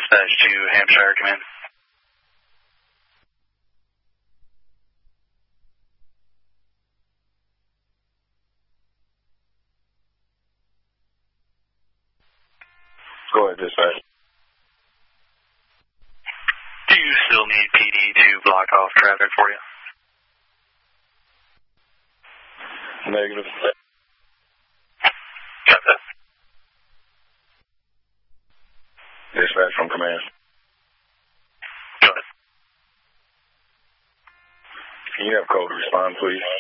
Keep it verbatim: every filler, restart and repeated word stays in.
Dispatch to Hampshire Command. Go ahead, dispatch. Do you still need P D to block off traffic for you? Negative. Got that. Dispatch from command. Go ahead. Can you have code to respond, please?